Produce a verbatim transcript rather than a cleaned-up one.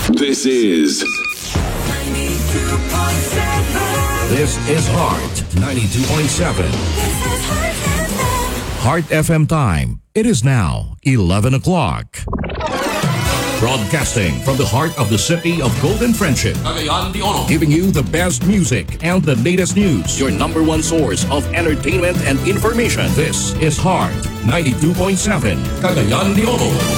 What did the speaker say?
This is This is Heart ninety-two point seven. Heart F M time. It is now eleven o'clock. Broadcasting from the heart of the city of Golden Friendship. Cagayan de Oro. Giving you the best music and the latest news. Your number one source of entertainment and information. This is Heart ninety-two point seven. Cagayan de Oro.